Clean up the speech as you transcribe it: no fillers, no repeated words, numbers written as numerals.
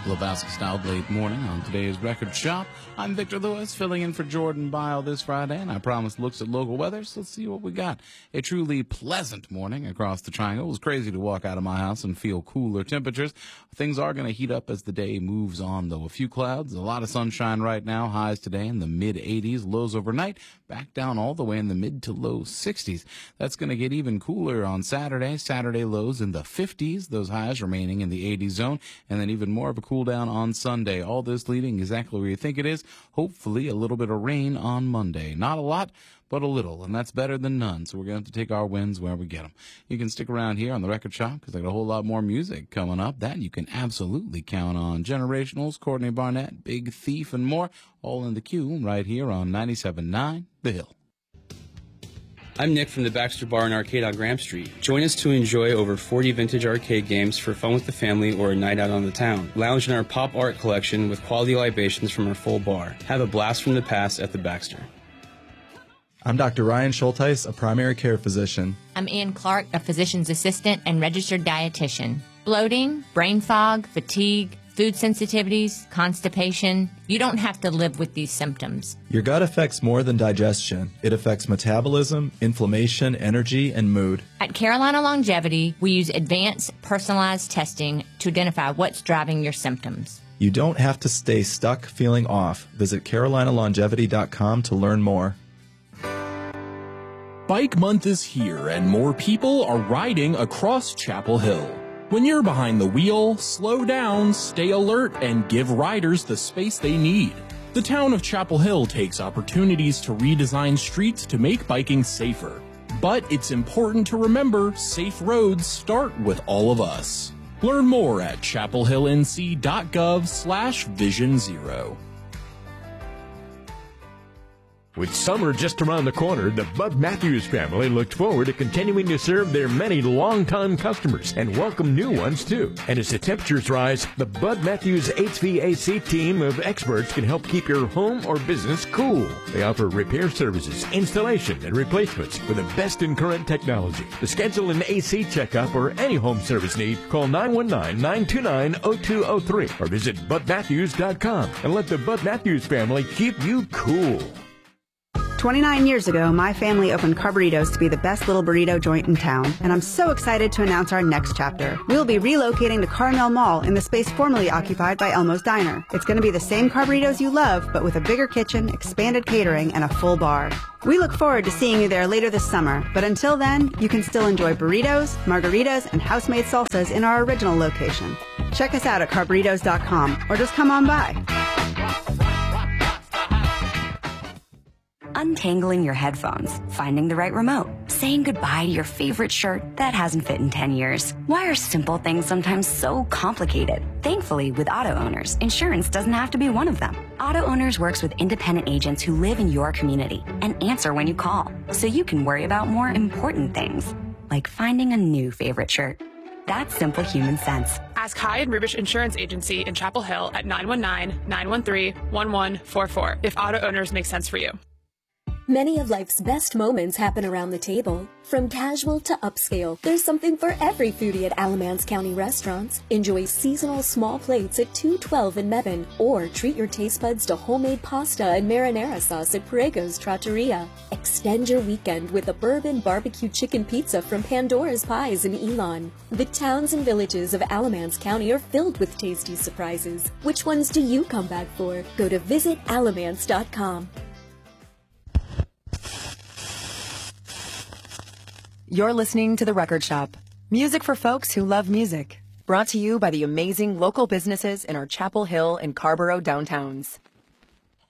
Lebowski-styled late morning on today's Record Shop. I'm Victor Lewis, filling in for Jordan Bile this Friday, and I promised looks at local weather, so let's see what we got. A truly pleasant morning across the Triangle. It was crazy to walk out of my house and feel cooler temperatures. Things are going to heat up as the day moves on, though. A few clouds, a lot of sunshine right now. Highs today in the mid-80s, lows overnight back down all the way in the mid to low 60s. That's going to get even cooler on Saturday. Saturday lows in the 50s, those highs remaining in the 80s zone, and then even more of a cool down on Sunday. All this leading exactly where you think it is. Hopefully a little bit of rain on Monday. Not a lot, but a little, and that's better than none. So we're going to have to take our wins where we get them. You can stick around here on the Record Shop because I got a whole lot more music coming up. That you can absolutely count on. Generationals, Courtney Barnett, Big Thief, and more, all in the queue right here on 97.9 The Hill. I'm Nick from the Baxter Bar and Arcade on Graham Street. Join us to enjoy over 40 vintage arcade games for fun with the family or a night out on the town. Lounge in our pop art collection with quality libations from our full bar. Have a blast from the past at the Baxter. I'm Dr. Ryan Schulteis, a primary care physician. I'm Ann Clark, a physician's assistant and registered dietitian. Bloating, brain fog, fatigue, food sensitivities, constipation. You don't have to live with these symptoms. Your gut affects more than digestion. It affects metabolism, inflammation, energy, and mood. At Carolina Longevity, we use advanced, personalized testing to identify what's driving your symptoms. You don't have to stay stuck feeling off. Visit carolinalongevity.com to learn more. Bike Month is here, and more people are riding across Chapel Hill. When you're behind the wheel, slow down, stay alert, and give riders the space they need. The town of Chapel Hill takes opportunities to redesign streets to make biking safer. But it's important to remember, safe roads start with all of us. Learn more at chapelhillnc.gov/Vision Zero. With summer just around the corner, the Bud Matthews family looked forward to continuing to serve their many longtime customers and welcome new ones, too. And as the temperatures rise, the Bud Matthews HVAC team of experts can help keep your home or business cool. They offer repair services, installation, and replacements with the best in current technology. To schedule an AC checkup or any home service need, call 919-929-0203 or visit budmatthews.com and let the Bud Matthews family keep you cool. 29 years ago, my family opened Carburritos to be the best little burrito joint in town, and I'm so excited to announce our next chapter. We'll be relocating to Carmel Mall in the space formerly occupied by Elmo's Diner. It's going to be the same Carburritos you love, but with a bigger kitchen, expanded catering, and a full bar. We look forward to seeing you there later this summer, but until then, you can still enjoy burritos, margaritas, and house-made salsas in our original location. Check us out at carburritos.com, or just come on by. Untangling your headphones, finding the right remote, saying goodbye to your favorite shirt that hasn't fit in 10 years. Why are simple things sometimes so complicated? Thankfully, with Auto Owners, insurance doesn't have to be one of them. Auto Owners works with independent agents who live in your community and answer when you call, so you can worry about more important things, like finding a new favorite shirt. That's simple human sense. Ask High and Rubish Insurance Agency in Chapel Hill at 919-913-1144 if Auto Owners makes sense for you. Many of life's best moments happen around the table. From casual to upscale, there's something for every foodie at Alamance County restaurants. Enjoy seasonal small plates at 212 in Mebane, or treat your taste buds to homemade pasta and marinara sauce at Parego's Trattoria. Extend your weekend with a bourbon barbecue chicken pizza from Pandora's Pies in Elon. The towns and villages of Alamance County are filled with tasty surprises. Which ones do you come back for? Go to visitalamance.com. You're listening to The Record Shop. Music for folks who love music. Brought to you by the amazing local businesses in our Chapel Hill and Carborough downtowns.